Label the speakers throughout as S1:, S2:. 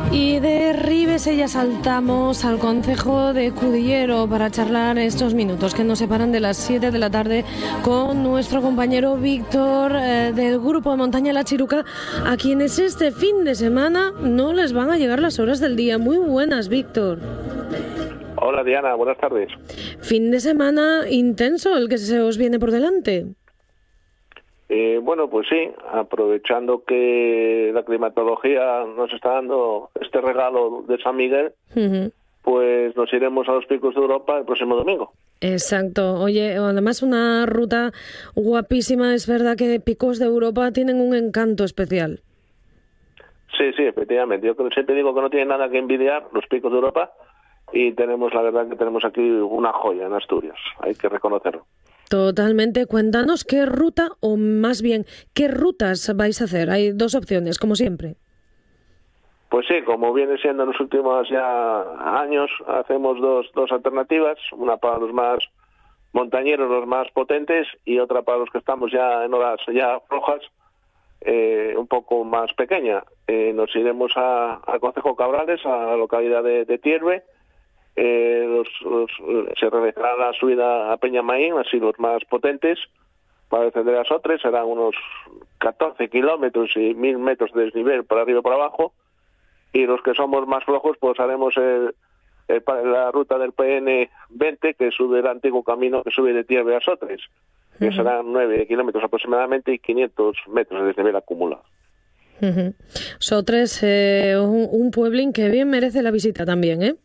S1: Y de Ribes ya saltamos al concejo de Cudillero para charlar estos minutos que nos separan de las 7 de la tarde con nuestro compañero Víctor del grupo de montaña La Chiruca, a quienes este fin de semana no les van a llegar las horas del día. Muy buenas, Víctor.
S2: Hola Diana, buenas tardes.
S1: Fin de semana intenso el que se os viene por delante.
S2: Bueno, pues sí, aprovechando que la climatología nos está dando este regalo de San Miguel, pues nos iremos a los Picos de Europa el próximo domingo.
S1: Exacto. Oye, además una ruta guapísima. Es verdad que Picos de Europa tienen un encanto especial.
S2: Sí, efectivamente. Yo siempre digo que no tienen nada que envidiar los Picos de Europa y la verdad que tenemos aquí una joya en Asturias, hay que reconocerlo.
S1: Totalmente. Cuéntanos qué ruta, o más bien, qué rutas vais a hacer. Hay dos opciones, como siempre.
S2: Pues sí, como viene siendo en los últimos ya años, hacemos dos alternativas, una para los más montañeros, los más potentes, y otra para los que estamos ya en horas ya flojas, un poco más pequeña. Nos iremos al concejo Cabrales, a la localidad de Tierve. Se realizará la subida a Peñamaín, así los más potentes, para descender a Sotres. Serán unos 14 kilómetros y 1000 metros de desnivel por arriba y por abajo, y los que somos más flojos pues haremos la ruta del PN 20, que sube el antiguo camino que sube de Tierve a Sotres, que serán 9 kilómetros aproximadamente y 500 metros de desnivel acumulado.
S1: Sotres, un pueblín que bien merece la visita también, ¿eh?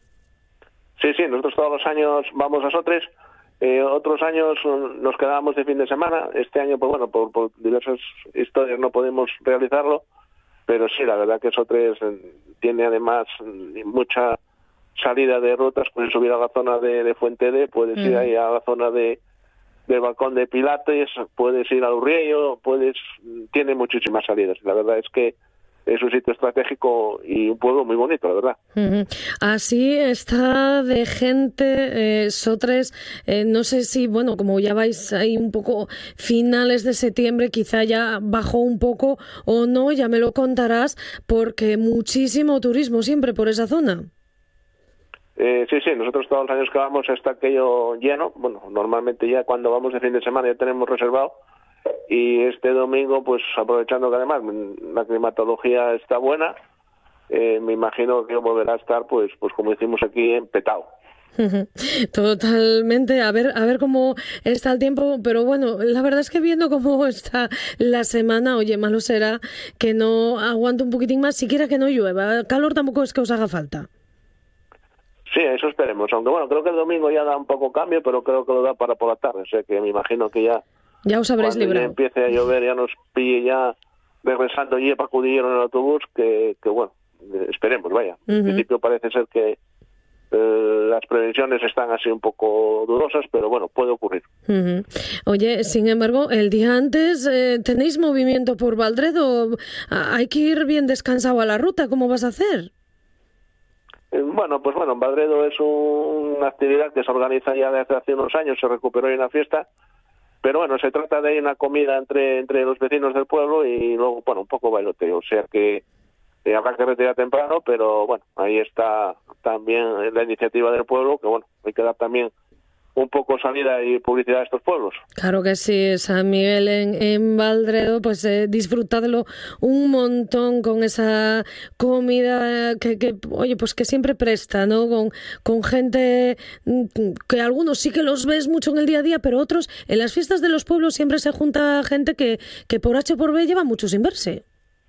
S2: Sí, nosotros todos los años vamos a Sotres. Otros años nos quedábamos de fin de semana. Este año, pues bueno, por diversas historias no podemos realizarlo, pero sí, la verdad que Sotres tiene además mucha salida de rutas. Puedes subir a la zona de Fuente D, puedes ir ahí a la zona del Balcón de Pilates, puedes ir al Urriello, tiene muchísimas salidas. La verdad es que es un sitio estratégico y un pueblo muy bonito, la verdad.
S1: Así está de gente Sotres. No sé si, bueno, como ya vais ahí un poco finales de septiembre, quizá ya bajó un poco o no, ya me lo contarás, porque muchísimo turismo siempre por esa zona.
S2: Sí, nosotros todos los años que vamos está aquello lleno. Bueno, normalmente ya cuando vamos de fin de semana ya tenemos reservado. Y este domingo, pues aprovechando que además la climatología está buena, me imagino que volverá a estar, pues como decimos aquí, empetado.
S1: Totalmente. A ver cómo está el tiempo, pero bueno, la verdad es que viendo cómo está la semana, oye, malo será que no aguante un poquitín más, siquiera que no llueva. Calor tampoco es que os haga falta.
S2: Sí, eso esperemos. Aunque bueno, creo que el domingo ya da un poco cambio, pero creo que lo da para por la tarde. O sea que me imagino que ya
S1: os habréis librado.
S2: Cuando ya empiece a llover, ya nos pille ya regresando allí para Cudillero en el autobús, que bueno, esperemos, vaya. En principio parece ser que las previsiones están así un poco dudosas, pero bueno, puede ocurrir.
S1: Oye, sin embargo, el día antes, ¿tenéis movimiento por Valdredo? ¿Hay que ir bien descansado a la ruta? ¿Cómo vas a hacer?
S2: Bueno, Valdredo es una actividad que se organiza ya desde hace unos años, se recuperó en una fiesta. Pero bueno, se trata de una comida entre los vecinos del pueblo y luego, bueno, un poco bailoteo. O sea que habrá que retirar temprano, pero bueno, ahí está también la iniciativa del pueblo, que bueno, hay que dar también un poco salida y publicidad a estos pueblos.
S1: Claro que sí, San Miguel en Valdredo, pues disfrutadlo un montón con esa comida que oye, pues que siempre presta, ¿no? Con gente que algunos sí que los ves mucho en el día a día, pero otros en las fiestas de los pueblos siempre se junta gente que por H o por B lleva mucho sin verse.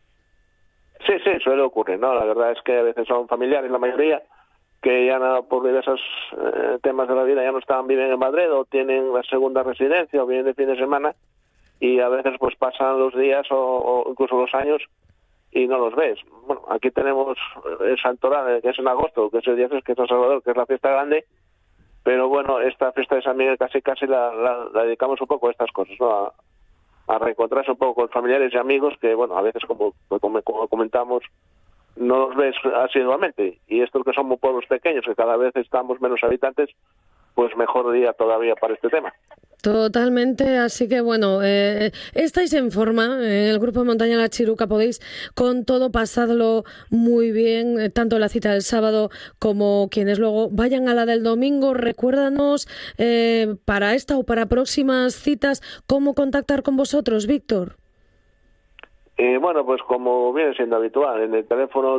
S2: Sí, suele ocurrir, ¿no? La verdad es que a veces son familiares la mayoría, que ya no, por diversos temas de la vida ya no viven en Madrid o tienen la segunda residencia o vienen de fin de semana, y a veces pues pasan los días o incluso los años y no los ves. Bueno, aquí tenemos el Santorán, que es en agosto, que es el día que es San Salvador, que es la fiesta grande, pero bueno, esta fiesta de San Miguel casi la dedicamos un poco a estas cosas, ¿no? A reencontrarse un poco con familiares y amigos que, bueno, a veces como comentamos, no los ves asiduamente, y estos que somos pueblos pequeños, que cada vez estamos menos habitantes, pues mejor día todavía para este tema.
S1: Totalmente, así que bueno, estáis en forma, el Grupo Montaña La Chiruca, podéis con todo pasadlo muy bien, tanto la cita del sábado como quienes luego vayan a la del domingo. Recuérdanos para esta o para próximas citas cómo contactar con vosotros, Víctor.
S2: Bueno, pues como viene siendo habitual, en el teléfono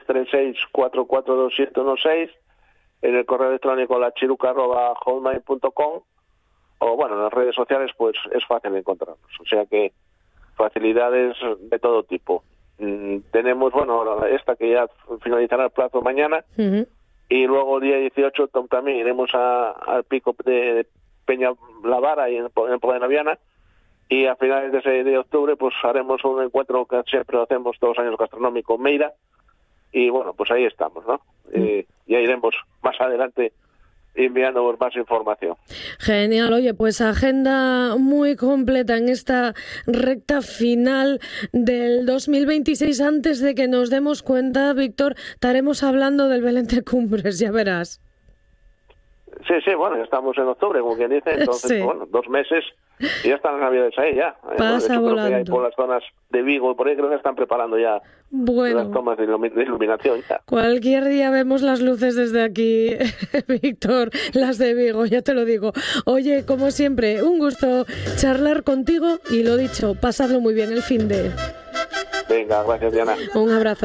S2: 636-442716, en el correo electrónico lachiruca@hotmail.com, o bueno, en las redes sociales pues es fácil encontrarnos, o sea que facilidades de todo tipo. Tenemos, bueno, esta que ya finalizará el plazo mañana, y luego el día 18 también iremos al pico de Peña Lavara y en Podenaviana, y a finales de octubre pues haremos un encuentro que siempre lo hacemos todos los años, gastronómico Meira, y bueno, pues ahí estamos, ¿no? Ya iremos más adelante enviándonos más información.
S1: Genial, oye, pues agenda muy completa en esta recta final del 2026. Antes de que nos demos cuenta, Víctor, estaremos hablando del Belén de Cumbres, ya verás.
S2: Sí, bueno, estamos en octubre, como quien dice, entonces,
S1: sí.
S2: Bueno, 2 meses y ya están las navidades ahí, ya.
S1: Pasa volando.
S2: Creo que hay por las zonas de Vigo, por ahí creo que están preparando ya las tomas de iluminación. Ya.
S1: Cualquier día vemos las luces desde aquí, Víctor, las de Vigo, ya te lo digo. Oye, como siempre, un gusto charlar contigo y lo dicho, pasadlo muy bien el fin de...
S2: Venga, gracias, Diana.
S1: Un abrazo.